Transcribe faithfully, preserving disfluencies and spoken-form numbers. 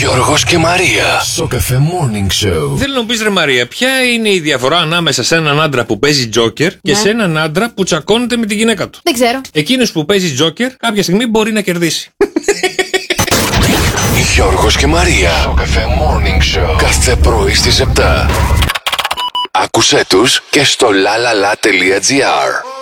Γιώργος και Μαρία. Σοκαφέ Morning Show. Θέλω να μου πεις, ρε Μαρία, ποια είναι η διαφορά ανάμεσα σε έναν άντρα που παίζει τζόκερ και Ναι. σε έναν άντρα που τσακώνεται με τη γυναίκα του? Δεν ξέρω. Εκείνος που παίζει τζόκερ κάποια στιγμή μπορεί να κερδίσει. Γιώργος και Μαρία. Σοκαφέ Morning Show. Κάθε πρωί στις επτά. Άκουσέ τους και στο lalala.gr.